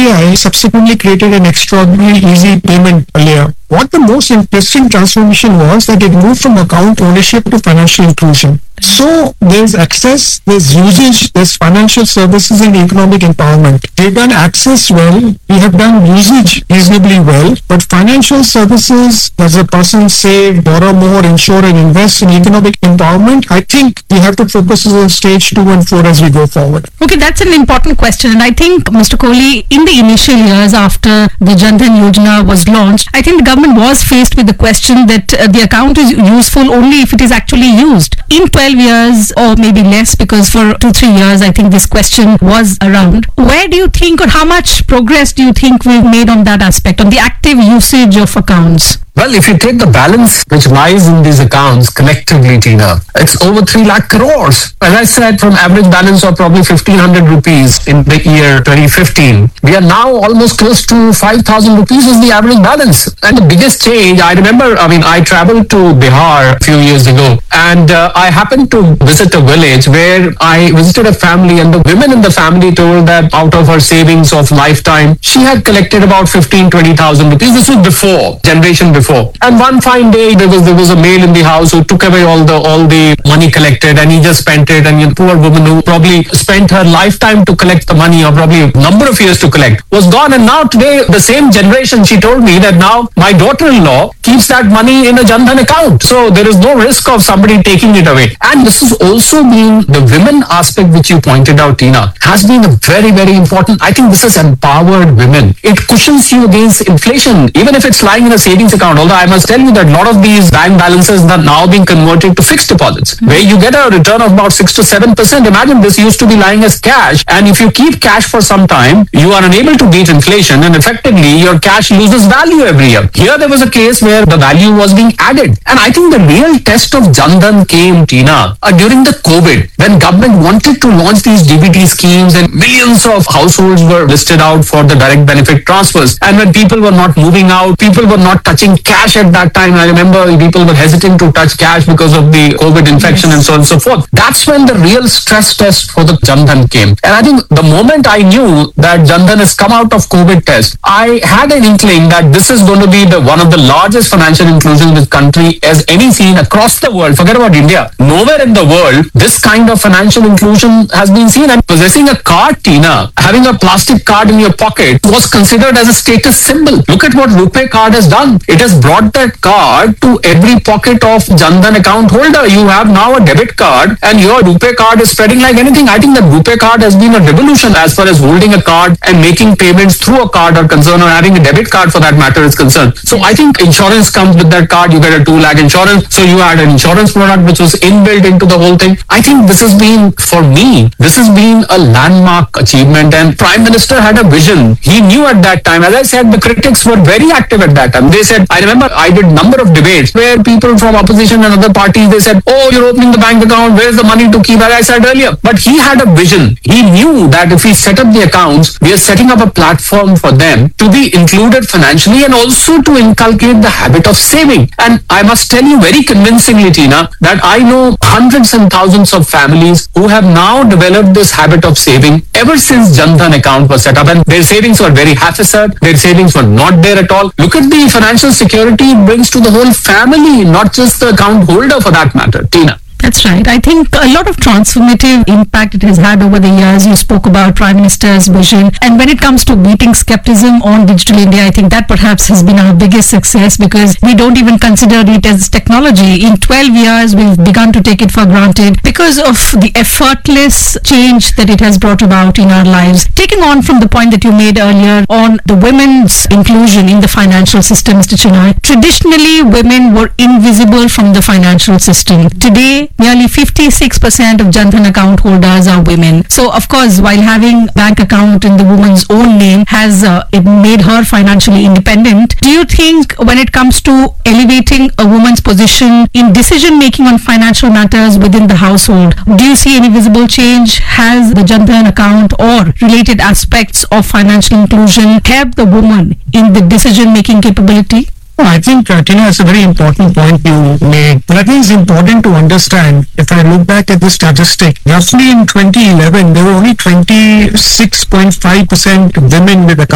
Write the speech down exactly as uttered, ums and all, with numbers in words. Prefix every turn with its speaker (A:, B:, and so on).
A: B I subsequently created an extraordinary easy payment layer. What the most interesting transformation was that it moved from account ownership to financial inclusion. So there's access, there's usage, there's financial services and economic empowerment. We've done access well, we have done usage reasonably well, but financial services, does a person save, borrow more, insure and invest in economic empowerment? I think we have to focus on stage two and four as we go forward.
B: Okay, that's an important question, and I think, Mister Kohli, in the initial years after the Jan Dhan Yojana was launched, I think the government was faced with the question that uh, the account is useful only if it is actually used. In twelve years or maybe less, because for two, three years I think this question was around. Where do you think, or how much progress do you think we've made on that aspect, on the active usage of accounts?
C: Well, if you take the balance which lies in these accounts collectively, Tina, it's over three lakh crores. As I said, from average balance of probably fifteen hundred rupees in the year twenty fifteen, we are now almost close to five thousand rupees is the average balance. And the biggest change, I remember, I mean, I traveled to Bihar a few years ago, and uh, I happened to visit a village where I visited a family, and the women in the family told that out of her savings of lifetime, she had collected about fifteen, twenty thousand rupees. This was before, generation before. And one fine day, there was there was a male in the house who took away all the all the money collected, and he just spent it. And the poor woman who probably spent her lifetime to collect the money, or probably a number of years to collect, was gone. And now today, the same generation, she told me that now my daughter-in-law keeps that money in a Jan Dhan account. So there is no risk of somebody taking it away. And this has also been the women aspect which you pointed out, Tina, has been a very, very important. I think this has empowered women. It cushions you against inflation, even if it's lying in a savings account. Although I must tell you that a lot of these bank balances are now being converted to fixed deposits, where you get a return of about six to seven percent. Imagine this used to be lying as cash, and if you keep cash for some time, you are unable to beat inflation, and effectively your cash loses value every year. Here there was a case where the value was being added, and I think the real test of Jan Dhan came, Tina, uh, during the COVID, when government wanted to launch these D B T schemes, and millions of households were listed out for the direct benefit transfers, and when people were not moving out, people were not touching cash at that time. I remember people were hesitant to touch cash because of the COVID infection, yes, and so on and so forth. That's when the real stress test for the Jan Dhan came. And I think the moment I knew that Jan Dhan has come out of COVID test, I had an inkling that this is going to be the one of the largest financial inclusions this country has any seen across the world. Forget about India. Nowhere in the world this kind of financial inclusion has been seen. And possessing a card, Tina, having a plastic card in your pocket was considered as a status symbol. Look at what RuPay card has done. It has brought that card to every pocket of Jan Dhan account holder. You have now a debit card, and your RuPay card is spreading like anything. I think that RuPay card has been a revolution as far as holding a card and making payments through a card are concerned, or having a debit card for that matter is concerned. So I think insurance comes with that card. You get a two lakh insurance. So you had an insurance product which was inbuilt into the whole thing. I think this has been, for me, this has been a landmark achievement, and Prime Minister had a vision. He knew at that time, as I said, the critics were very active at that time. They said, I remember I did number of debates where people from opposition and other parties, they said, oh, you're opening the bank account, where's the money to keep, as I said earlier. But he had a vision. He knew that if we set up the accounts, we are setting up a platform for them to be included financially, and also to inculcate the habit of saving. And I must tell you very convincingly, Tina, that I know hundreds and thousands of families who have now developed this habit of saving ever since Jan Dhan account was set up, and their savings were very haphazard, their savings were not there at all. Look at the financial security it brings to the whole family, not just the account holder for that matter, Tina.
B: That's right. I think a lot of transformative impact it has had over the years. You spoke about Prime Minister's vision. And when it comes to beating skepticism on Digital India, I think that perhaps has been our biggest success, because we don't even consider it as technology. In twelve years, we've begun to take it for granted because of the effortless change that it has brought about in our lives. Taking on from the point that you made earlier on the women's inclusion in the financial system, Mister Chennai, traditionally women were invisible from the financial system. Today, nearly fifty-six percent of Jan Dhan account holders are women. So, of course, while having bank account in the woman's own name has uh, it made her financially independent, do you think when it comes to elevating a woman's position in decision making on financial matters within the household, do you see any visible change? Has the Jan Dhan account or related aspects of financial inclusion helped the woman in the decision making capability?
A: Well, I think, uh, Tina, it's a very important point you made. But I think it's important to understand, if I look back at the statistic, roughly in twenty eleven, there were only twenty-six point five percent women with accounts.